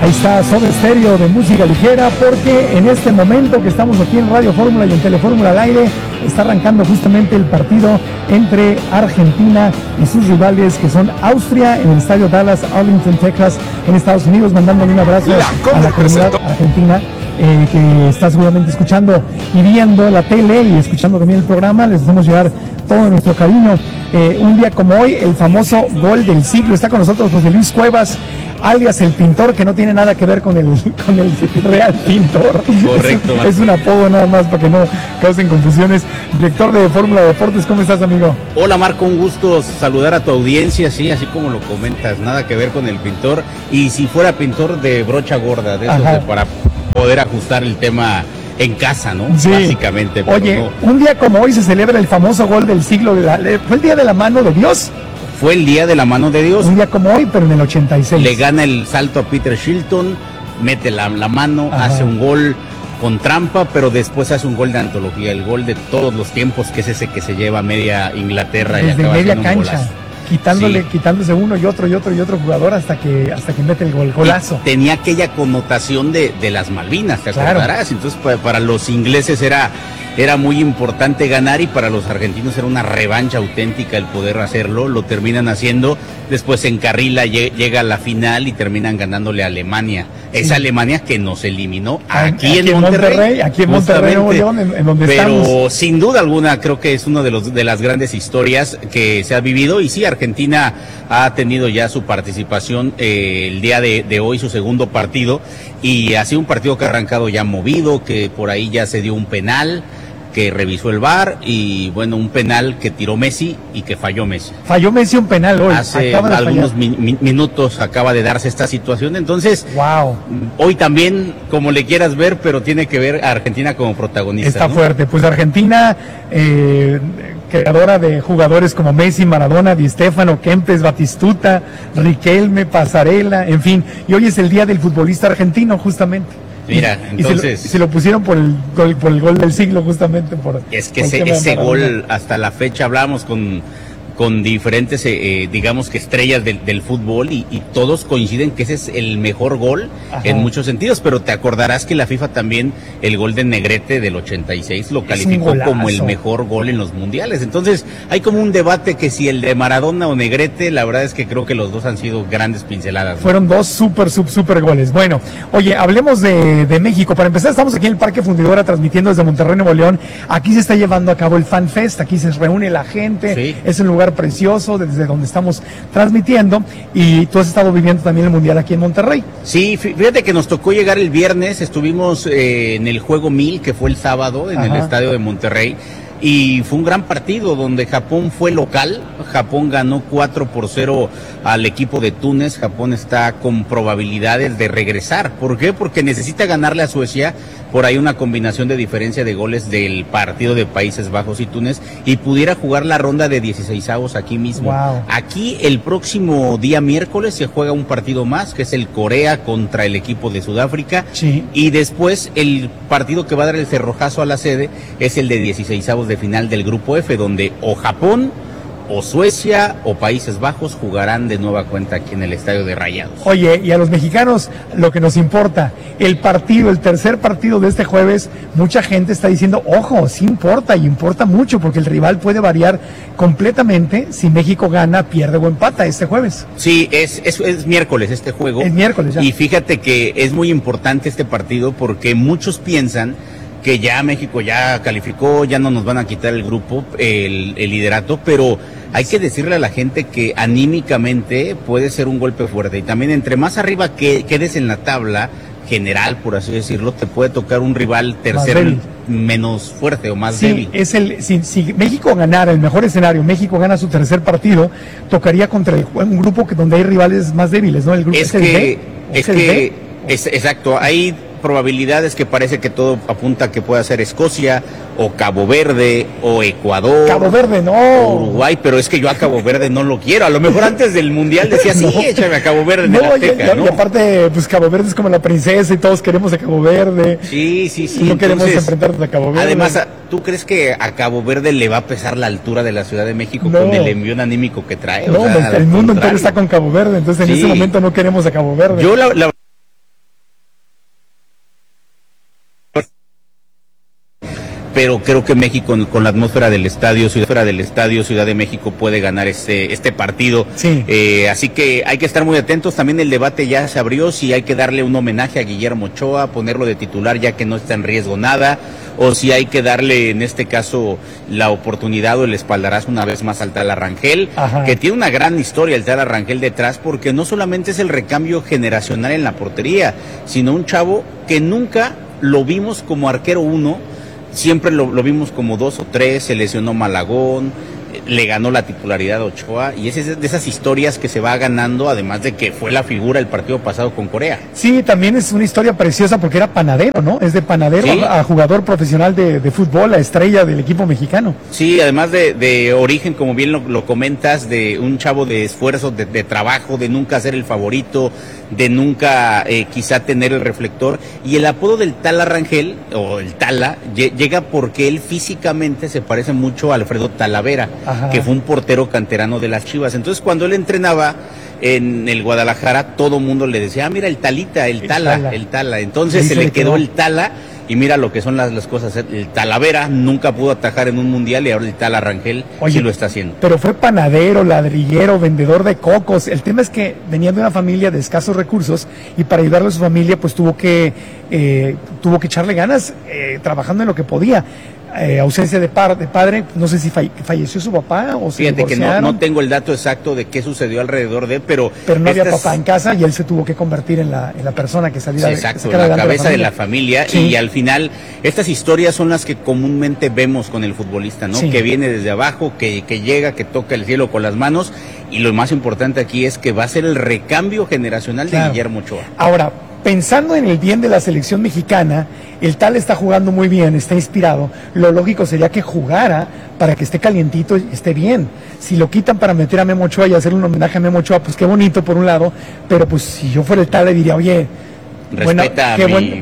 Ahí está Soda Stereo de música ligera, porque en este momento que estamos aquí en Radio Fórmula y en Telefórmula al aire, está arrancando justamente el partido entre Argentina y sus rivales, que son Austria, en el estadio Dallas, Arlington, Texas, en Estados Unidos. Mandándole un abrazo a la comunidad argentina que está seguramente escuchando y viendo la tele y escuchando también el programa. Les hacemos llegar todo nuestro cariño. Un día como hoy, el famoso gol del siglo. Está con nosotros José Luis Cuevas, alias el pintor, que no tiene nada que ver con el real pintor. Correcto. Es un apodo nada más para que no causen confusiones. Director de Fórmula Deportes, ¿cómo estás, amigo? Hola, Marco, un gusto saludar a tu audiencia, sí, así como lo comentas, nada que ver con el pintor, y si fuera pintor de brocha gorda, de esos para poder ajustar el tema en casa, ¿no? Sí. Básicamente. Oye, no. Un día como hoy se celebra el famoso gol del siglo, ¿fue el día de la mano de Dios? Fue el día de la mano de Dios. Un día como hoy, pero en el 86. Le gana el salto a Peter Shilton, mete la mano, hace un gol con trampa, pero después hace un gol de antología, el gol de todos los tiempos, que es ese que se lleva a media Inglaterra. Desde y acaba media haciendo un cancha, quitándose uno y otro jugador hasta que mete el golazo. Y tenía aquella connotación de las Malvinas, ¿te acordarás? Entonces para los ingleses era muy importante ganar, y para los argentinos era una revancha auténtica el poder hacerlo. Lo terminan haciendo, después se encarrila, llega a la final y terminan ganándole a Alemania. Esa Alemania que nos eliminó aquí en Monterrey. Aquí en Monterrey, Nuevo León, en donde estamos. Pero sin duda alguna creo que es una de las grandes historias que se ha vivido, y sí, Argentina ha tenido ya su participación el día de hoy, su segundo partido, y ha sido un partido que ha arrancado ya movido, que por ahí ya se dio un penal que revisó el VAR, y bueno, un penal que tiró Messi y que falló Messi. Falló Messi un penal hoy. Hace algunos minutos acaba de darse esta situación, entonces hoy también, como le quieras ver, pero tiene que ver a Argentina como protagonista. Está, ¿no? Fuerte, pues Argentina, creadora de jugadores como Messi, Maradona, Di Stéfano, Kempes, Batistuta, Riquelme, Pasarela, en fin, y hoy es el día del futbolista argentino, justamente. Mira, entonces se lo pusieron por el gol del siglo, justamente es que ese gol, hasta la fecha hablamos con diferentes, digamos que estrellas del fútbol, y todos coinciden que ese es el mejor gol en muchos sentidos, pero te acordarás que la FIFA también, el gol de Negrete del 86 lo calificó como el mejor gol en los mundiales. Entonces hay como un debate que si el de Maradona o Negrete. La verdad es que creo que los dos han sido grandes pinceladas, ¿no? Fueron dos súper goles. Bueno, oye, hablemos de México. Para empezar, estamos aquí en el Parque Fundidora transmitiendo desde Monterrey, Nuevo León. Aquí se está llevando a cabo el Fan Fest, aquí se reúne la gente, sí. Es un lugar precioso desde donde estamos transmitiendo, y tú has estado viviendo también el Mundial aquí en Monterrey. Sí, fíjate que nos tocó llegar el viernes, estuvimos en el Juego 1000, que fue el sábado en el estadio de Monterrey, y fue un gran partido donde Japón fue local. Japón ganó 4-0 al equipo de Túnez. Japón está con probabilidades de regresar. ¿Por qué? Porque necesita ganarle a Suecia, por ahí una combinación de diferencia de goles del partido de Países Bajos y Túnez, y pudiera jugar la ronda de 16avos aquí mismo. Aquí el próximo día miércoles se juega un partido más, que es el Corea contra el equipo de Sudáfrica, y después el partido que va a dar el cerrojazo a la sede es el de 16avos de final del grupo F, donde o Japón o Suecia o Países Bajos jugarán de nueva cuenta aquí en el estadio de Rayados. Oye, y a los mexicanos lo que nos importa, el tercer partido de este jueves, mucha gente está diciendo, ojo, sí importa, y importa mucho, porque el rival puede variar completamente si México gana, pierde o empata este jueves. Sí, es miércoles este juego. Es miércoles ya. Y fíjate que es muy importante este partido, porque muchos piensan que ya México ya calificó, ya no nos van a quitar el grupo, el liderato, pero hay que decirle a la gente que anímicamente puede ser un golpe fuerte, y también entre más arriba que quedes en la tabla general, por así decirlo, te puede tocar un rival tercero menos fuerte o más débil. Si México ganara, el mejor escenario, México gana su tercer partido, tocaría contra un grupo donde hay rivales más débiles, ¿no? El grupo exacto, hay probabilidades que parece que todo apunta que pueda ser Escocia o Cabo Verde o Ecuador. Cabo Verde no. O Uruguay, pero es que yo a Cabo Verde no lo quiero. A lo mejor antes del Mundial decía, sí, échame a Cabo Verde en el Azteca, ¿no? Y aparte, pues Cabo Verde es como la princesa y todos queremos a Cabo Verde. Sí. Y no queremos enfrentarnos a Cabo Verde. Además, ¿tú crees que a Cabo Verde le va a pesar la altura de la Ciudad de México con el envión anímico que trae? No, el mundo entero está con Cabo Verde, entonces en ese momento no queremos a Cabo Verde. Yo la pero creo que México con la atmósfera del estadio, Ciudad de México puede ganar este partido. Sí. Así que hay que estar muy atentos. También el debate ya se abrió si hay que darle un homenaje a Guillermo Ochoa, ponerlo de titular ya que no está en riesgo nada, o si hay que darle en este caso la oportunidad o el espaldarazo una vez más al Tala Rangel, que tiene una gran historia el Tala Rangel detrás, porque no solamente es el recambio generacional en la portería, sino un chavo que nunca lo vimos como arquero 1, siempre lo vimos como 2 o 3, se lesionó Malagón, le ganó la titularidad a Ochoa, y es de esas historias que se va ganando, además de que fue la figura el partido pasado con Corea. Sí, también es una historia preciosa porque era panadero, ¿no? Es de panadero, ¿sí?, a jugador profesional de fútbol, la estrella del equipo mexicano. Sí, además de origen, como bien lo comentas, de un chavo de esfuerzo, de trabajo, de nunca ser el favorito, de nunca quizá tener el reflector, y el apodo del Tala Rangel, o el Tala, llega porque él físicamente se parece mucho a Alfredo Talavera, que fue un portero canterano de las Chivas. Entonces cuando él entrenaba en el Guadalajara, todo mundo le decía, mira el Talita, el Tala. Entonces se le quedó el Tala, y mira lo que son las cosas. El Talavera nunca pudo atajar en un mundial, y ahora el Tala Rangel sí lo está haciendo. Pero fue panadero, ladrillero, vendedor de cocos. El tema es que venía de una familia de escasos recursos, y para ayudarle a su familia pues tuvo que echarle ganas trabajando en lo que podía. Ausencia de padre, no sé si falleció su papá o se divorciaron. Fíjate que no tengo el dato exacto de qué sucedió alrededor de él, pero no había papá en casa, y él se tuvo que convertir en la persona que salía exacto, en la cabeza de la familia, sí. Y al final estas historias son las que comúnmente vemos con el futbolista, ¿no? Sí. Que viene desde abajo, que llega, que toca el cielo con las manos, y lo más importante aquí es que va a ser el recambio generacional de Guillermo Ochoa. Ahora, pensando en el bien de la selección mexicana, el Tal está jugando muy bien, está inspirado. Lo lógico sería que jugara para que esté calientito y esté bien. Si lo quitan para meter a Memo Ochoa y hacer un homenaje a Memo Ochoa, pues qué bonito por un lado, pero pues si yo fuera el Tal le diría, oye, respeta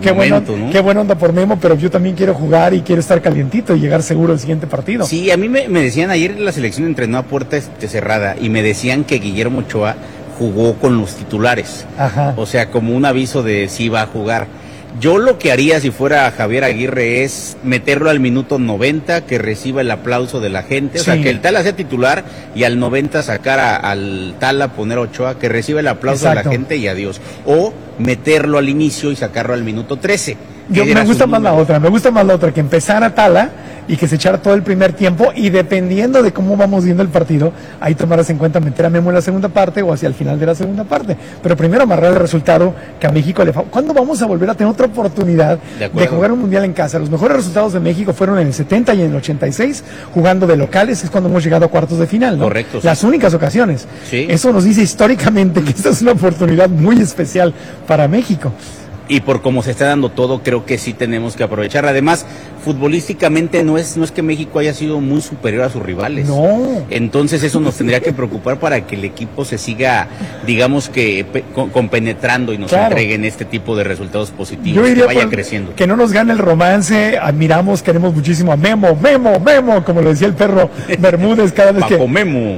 qué buena onda por Memo, pero yo también quiero jugar y quiero estar calientito y llegar seguro al siguiente partido. Sí, a mí me decían ayer, la selección entrenó a puerta cerrada, y me decían que Guillermo Ochoa jugó con los titulares, o sea, como un aviso de si va a jugar. Yo lo que haría si fuera Javier Aguirre es meterlo al minuto 90, que reciba el aplauso de la gente, o sea, que el Tala sea titular, y al 90 sacar al Tala, poner a Ochoa, que reciba el aplauso de la gente y adiós. O meterlo al inicio y sacarlo al minuto 13. Me gusta más la otra, que empezara Tala y que se echara todo el primer tiempo, y dependiendo de cómo vamos viendo el partido, ahí tomarás en cuenta meter a Memo en la segunda parte o hacia el final de la segunda parte. Pero primero amarrar el resultado que a México le falta. ¿Cuándo vamos a volver a tener otra oportunidad de jugar un mundial en casa? Los mejores resultados de México fueron en el 70 y en el 86, jugando de locales, es cuando hemos llegado a cuartos de final, ¿no? Correcto. Sí. Las únicas ocasiones. Sí. Eso nos dice históricamente que esta es una oportunidad muy especial para México. Y por cómo se está dando todo, creo que sí tenemos que aprovechar. Además, futbolísticamente no es que México haya sido muy superior a sus rivales. No. Entonces eso nos tendría que preocupar para que el equipo se siga, digamos que compenetrando y nos entreguen este tipo de resultados positivos, que vaya creciendo. Que no nos gane el romance, admiramos, queremos muchísimo a Memo, como lo decía el perro Bermúdez cada vez Paco Memo.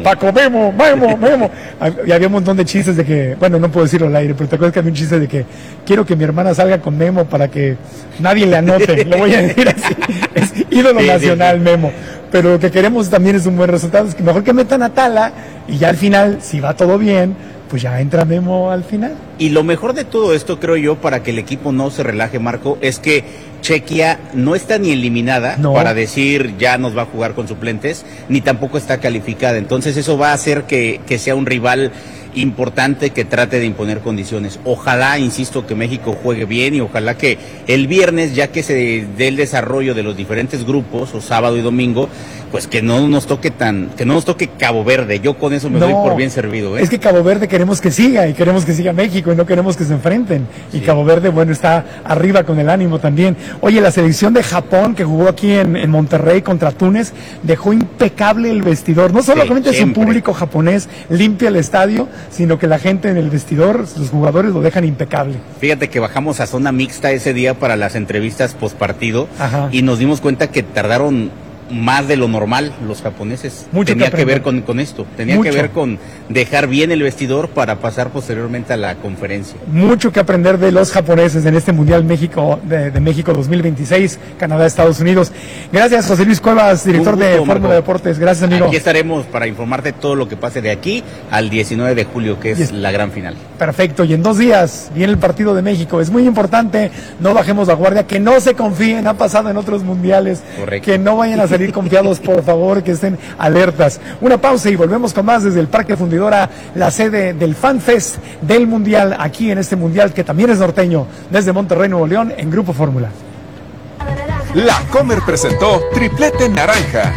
Y había un montón de chistes de que, bueno, no puedo decirlo al aire, pero te acuerdas que había un chiste de que quiero que mi hermana salga con Memo para que nadie le anote, lo voy a decir así, es ídolo nacional, Memo, pero lo que queremos también es un buen resultado, es que mejor que metan a Tala, y ya al final, si va todo bien, pues ya entra Memo al final. Y lo mejor de todo esto, creo yo, para que el equipo no se relaje, Marco, es que Chequia no está ni eliminada para decir ya nos va a jugar con suplentes, ni tampoco está calificada, entonces eso va a hacer que sea un rival importante que trate de imponer condiciones. Ojalá, insisto, que México juegue bien, y ojalá que el viernes, ya que se dé el desarrollo de los diferentes grupos, o sábado y domingo, pues que no nos toque Cabo Verde. Yo con eso me doy por bien servido, ¿eh? Es que Cabo Verde queremos que siga, y queremos que siga México, y no queremos que se enfrenten. Y Cabo Verde, bueno, está arriba con el ánimo también. Oye, la selección de Japón, que jugó aquí en Monterrey contra Túnez, dejó impecable el vestidor. No solamente su público japonés limpia el estadio, sino que la gente en el vestidor, los jugadores lo dejan impecable. Fíjate que bajamos a zona mixta ese día para las entrevistas postpartido, y nos dimos cuenta que tardaron más de lo normal los japoneses. Mucho tenía que ver aprender. con esto, tenía Mucho. que ver con dejar bien el vestidor para pasar posteriormente a la conferencia. Mucho que aprender de los japoneses en este Mundial México de México 2026, Canadá, Estados Unidos. Gracias, José Luis Cuevas, director de Fórmula Deportes. Gracias, amigo. Aquí estaremos para informarte todo lo que pase de aquí al 19 de julio, que es la gran final. Perfecto, y en 2 días viene el partido de México. Es muy importante, no bajemos la guardia, que no se confíen, ha pasado en otros mundiales. Correcto. Que no vayan a salir confiados, por favor, que estén alertas. Una pausa y volvemos con más desde el Parque Fundidora, la sede del Fan Fest del Mundial, aquí en este Mundial que también es norteño, desde Monterrey, Nuevo León, en Grupo Fórmula. La Comer presentó Triplete Naranja.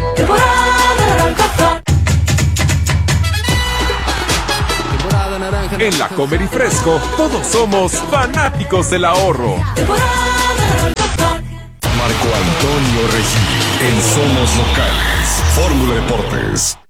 En La Comer y Fresco, todos somos fanáticos del ahorro. Marco Antonio Regil, en Somos Locales, Fórmula Deportes.